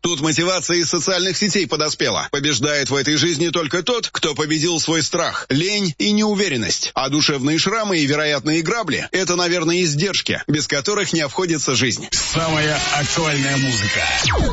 Тут мотивация из социальных сетей подоспела. Побеждает в этой жизни только тот, кто победил свой страх, лень и неуверенность. А душевные шрамы и вероятные грабли – это, наверное, издержки, без которых не обходится жизнь. Самая актуальная музыка.